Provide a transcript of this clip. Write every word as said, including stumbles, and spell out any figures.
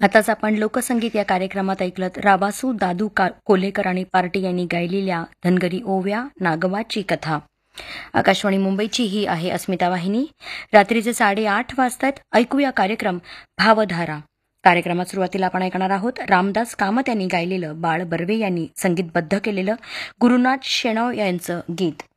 आताच आपण लोकसंगीत या कार्यक्रमात ऐकलं रावासू दादू का कोलेकर आणि पार्टी यांनी गायलेल्या धनगरी ओव्या नागवाची कथा. आकाशवाणी मुंबईची ही आहे अस्मिता वाहिनी. रात्रीचे साडेआठ वाजतायत. ऐकूया कार्यक्रम भावधारा. कार्यक्रमात सुरुवातीला आपण ऐकणार आहोत रामदास कामत यांनी गायलेलं, बाळ बर्वे यांनी संगीतबद्ध केलेलं गुरुनाथ शेणव यांचं गीत.